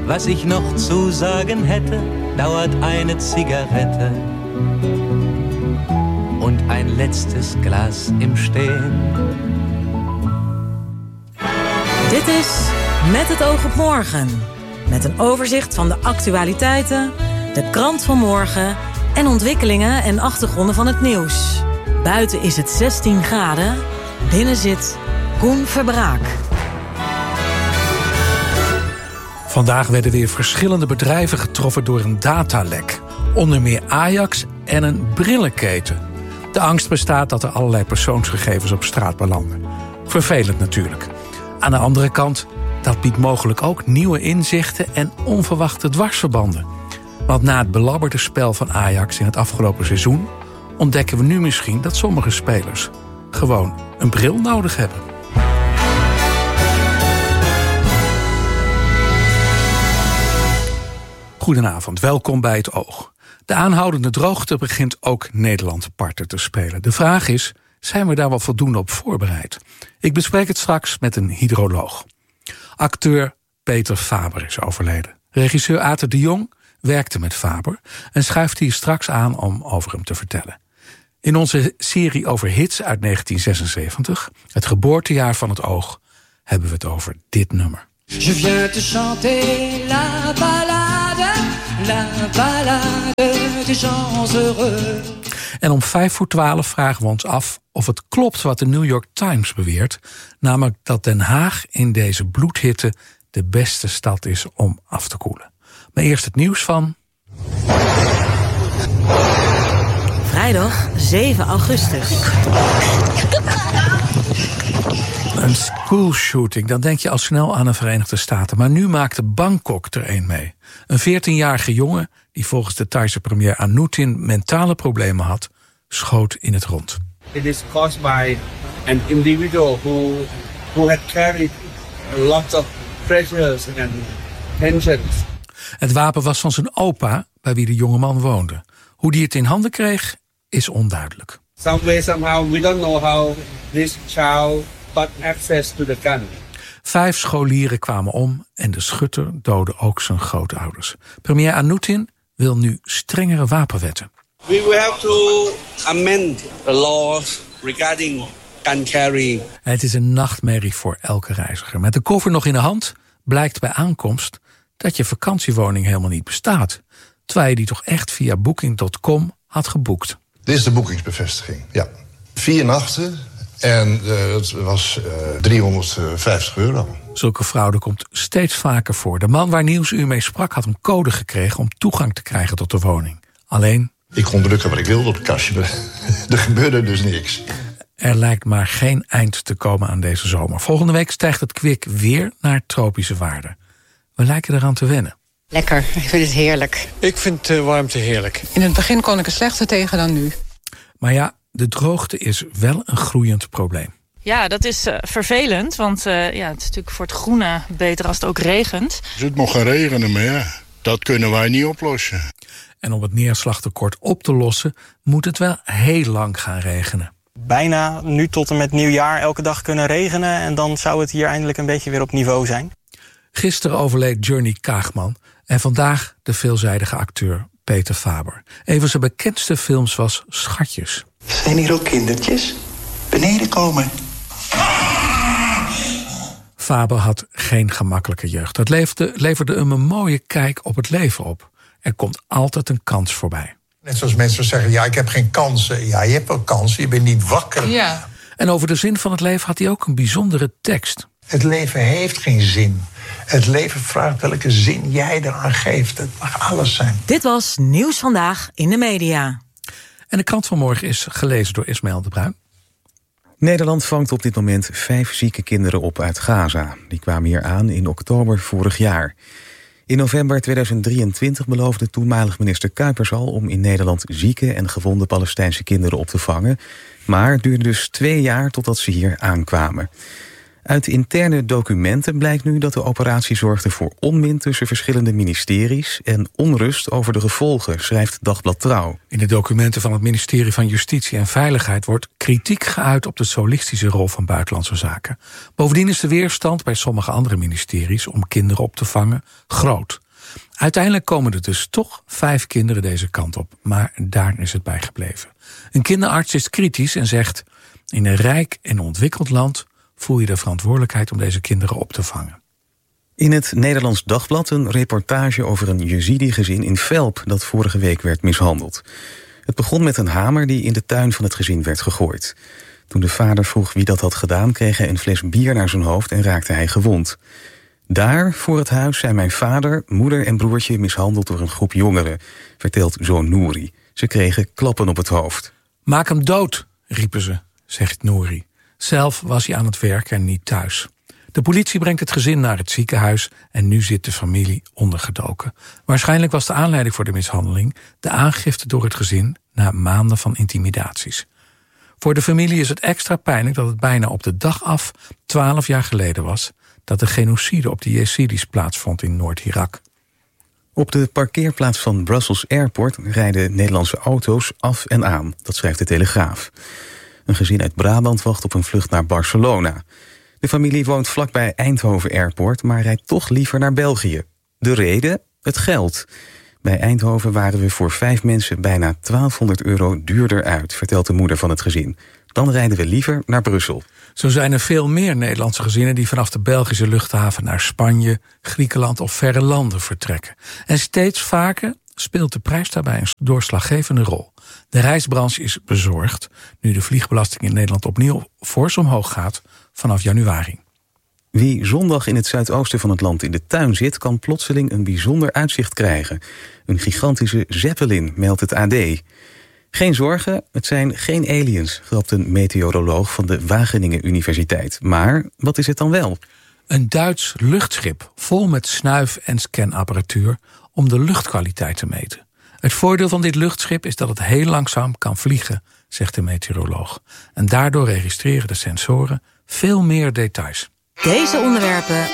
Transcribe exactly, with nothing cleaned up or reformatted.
Was ich noch zu sagen hätte, dauert eine Zigarette und ein letztes Glas im Stehen. Dit is Met het oog op morgen. Met een overzicht van de actualiteiten, de krant van morgen en ontwikkelingen en achtergronden van het nieuws. Buiten is het zestien graden, binnen zit Koen Verbraak. Vandaag werden weer verschillende bedrijven getroffen door een datalek. Onder meer Ajax en een brillenketen. De angst bestaat dat er allerlei persoonsgegevens op straat belanden. Vervelend natuurlijk. Aan de andere kant, dat biedt mogelijk ook nieuwe inzichten en onverwachte dwarsverbanden. Want na het belabberde spel van Ajax in het afgelopen seizoen ontdekken we nu misschien dat sommige spelers gewoon een bril nodig hebben. Goedenavond, welkom bij Het Oog. De aanhoudende droogte begint ook Nederland parten te spelen. De vraag is, zijn we daar wel voldoende op voorbereid? Ik bespreek het straks met een hydroloog. Acteur Peter Faber is overleden. Regisseur Ater de Jong werkte met Faber en schuift hier straks aan om over hem te vertellen. In onze serie over hits uit negentien zesenzeventig, het geboortejaar van Het Oog, hebben we het over dit nummer. Je viens te chanter la ballade, la ballade des gens heureux. En om vijf voor twaalf vragen we ons af of het klopt wat de New York Times beweert, namelijk dat Den Haag in deze bloedhitte de beste stad is om af te koelen. Maar eerst het nieuws van... Vrijdag zeven augustus. Een schoolshooting, dan denk je al snel aan de Verenigde Staten. Maar nu maakte Bangkok er een mee. Een veertienjarige jongen, die volgens de Thaise premier Anutin mentale problemen had, schoot in het rond. It is caused by an individual who, who had carried lots of pressures and tensions. Het wapen was van zijn opa, bij wie de jongeman woonde. Hoe die het in handen kreeg, is onduidelijk. Some way, somehow, we don't know how this child got access to the gun. Vijf scholieren kwamen om en de schutter doodde ook zijn grootouders. Premier Anutin wil nu strengere wapenwetten. We will have to amend the laws regarding gun carrying. Het is een nachtmerrie voor elke reiziger. Met de koffer nog in de hand blijkt bij aankomst dat je vakantiewoning helemaal niet bestaat, terwijl je die toch echt via booking punt com had geboekt. Dit is de boekingsbevestiging, ja. Vier nachten en uh, het was uh, driehonderdvijftig euro. Zulke fraude komt steeds vaker voor. De man waar Nieuwsuur mee sprak had een code gekregen om toegang te krijgen tot de woning. Alleen... Ik kon drukken wat ik wilde op het kastje, maar er gebeurde dus niks. Er lijkt maar geen eind te komen aan deze zomer. Volgende week stijgt het kwik weer naar tropische waarden. We lijken eraan te wennen. Lekker, ik vind het heerlijk. Ik vind de warmte heerlijk. In het begin kon ik er slechter tegen dan nu. Maar ja, de droogte is wel een groeiend probleem. Ja, dat is uh, vervelend, want uh, ja, het is natuurlijk voor het groene beter als het ook regent. Het mag gaan regenen, maar ja, dat kunnen wij niet oplossen. En om het neerslagtekort op te lossen, moet het wel heel lang gaan regenen. Bijna nu tot en met nieuwjaar elke dag kunnen regenen en dan zou het hier eindelijk een beetje weer op niveau zijn. Gisteren overleed Journey Kaagman en vandaag de veelzijdige acteur Peter Faber. Een van zijn bekendste films was Schatjes. Zijn hier ook kindertjes? Beneden komen. Faber had geen gemakkelijke jeugd. Dat leverde, leverde hem een mooie kijk op het leven op. Er komt altijd een kans voorbij. Net zoals mensen zeggen, ja, ik heb geen kansen. Ja, je hebt wel kansen, je bent niet wakker. Ja. En over de zin van het leven had hij ook een bijzondere tekst. Het leven heeft geen zin. Het leven vraagt welke zin jij eraan geeft. Het mag alles zijn. Dit was Nieuws Vandaag in de Media. En de krant van morgen is gelezen door Ismaël de Bruin. Nederland vangt op dit moment vijf zieke kinderen op uit Gaza. Die kwamen hier aan in oktober vorig jaar. In november tweeduizend drieëntwintig beloofde toenmalig minister Kuipers al om in Nederland zieke en gewonde Palestijnse kinderen op te vangen. Maar het duurde dus twee jaar totdat ze hier aankwamen. Uit interne documenten blijkt nu dat de operatie zorgde voor onmin tussen verschillende ministeries en onrust over de gevolgen, schrijft Dagblad Trouw. In de documenten van het ministerie van Justitie en Veiligheid wordt kritiek geuit op de solistische rol van Buitenlandse Zaken. Bovendien is de weerstand bij sommige andere ministeries om kinderen op te vangen groot. Uiteindelijk komen er dus toch vijf kinderen deze kant op, maar daar is het bij gebleven. Een kinderarts is kritisch en zegt: in een rijk en ontwikkeld land voel je de verantwoordelijkheid om deze kinderen op te vangen. In het Nederlands Dagblad een reportage over een Jezidi-gezin in Velp dat vorige week werd mishandeld. Het begon met een hamer die in de tuin van het gezin werd gegooid. Toen de vader vroeg wie dat had gedaan, kreeg hij een fles bier naar zijn hoofd en raakte hij gewond. Daar, voor het huis, zijn mijn vader, moeder en broertje mishandeld door een groep jongeren, vertelt zoon Nouri. Ze kregen klappen op het hoofd. Maak hem dood, riepen ze, zegt Nouri. Zelf was hij aan het werk en niet thuis. De politie brengt het gezin naar het ziekenhuis en nu zit de familie ondergedoken. Waarschijnlijk was de aanleiding voor de mishandeling de aangifte door het gezin na maanden van intimidaties. Voor de familie is het extra pijnlijk dat het bijna op de dag af, twaalf jaar geleden was, dat de genocide op de Jezidis plaatsvond in Noord-Irak. Op de parkeerplaats van Brussels Airport rijden Nederlandse auto's af en aan. Dat schrijft de Telegraaf. Een gezin uit Brabant wacht op een vlucht naar Barcelona. De familie woont vlakbij Eindhoven Airport, maar rijdt toch liever naar België. De reden? Het geld. Bij Eindhoven waren we voor vijf mensen bijna twaalfhonderd euro duurder uit, vertelt de moeder van het gezin. Dan rijden we liever naar Brussel. Zo zijn er veel meer Nederlandse gezinnen die vanaf de Belgische luchthaven naar Spanje, Griekenland of verre landen vertrekken. En steeds vaker speelt de prijs daarbij een doorslaggevende rol. De reisbranche is bezorgd nu de vliegbelasting in Nederland opnieuw fors omhoog gaat vanaf januari. Wie zondag in het zuidoosten van het land in de tuin zit, kan plotseling een bijzonder uitzicht krijgen. Een gigantische zeppelin, meldt het A D. Geen zorgen, het zijn geen aliens, grapt een meteoroloog van de Wageningen Universiteit. Maar wat is het dan wel? Een Duits luchtschip vol met snuif- en scanapparatuur om de luchtkwaliteit te meten. Het voordeel van dit luchtschip is dat het heel langzaam kan vliegen, zegt de meteoroloog. En daardoor registreren de sensoren veel meer details. Deze onderwerpen